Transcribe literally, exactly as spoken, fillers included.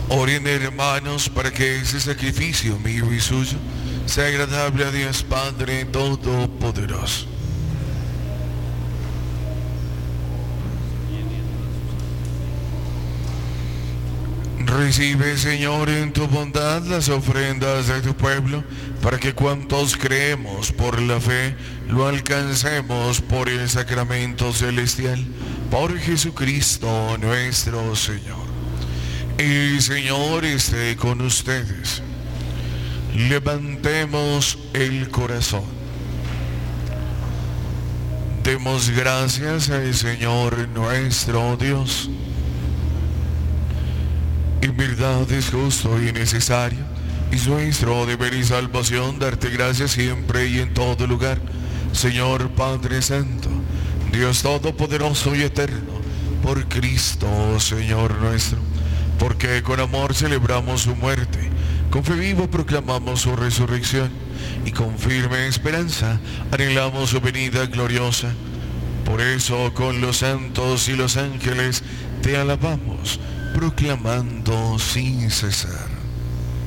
Oren, hermanos, para que ese sacrificio mío y suyo sea agradable a Dios Padre Todopoderoso. Recibe, Señor, en tu bondad las ofrendas de tu pueblo, para que cuantos creemos por la fe, lo alcancemos por el sacramento celestial, por Jesucristo nuestro Señor. El Señor esté con ustedes. Levantemos el corazón. Demos gracias al Señor nuestro Dios. En verdad es justo y necesario, y es nuestro deber y salvación darte gracias siempre y en todo lugar, Señor Padre Santo, Dios Todopoderoso y Eterno, por Cristo, Señor nuestro, porque con amor celebramos su muerte, con fe viva proclamamos su resurrección, y con firme esperanza anhelamos su venida gloriosa. Por eso, con los santos y los ángeles, te alabamos, proclamando sin cesar.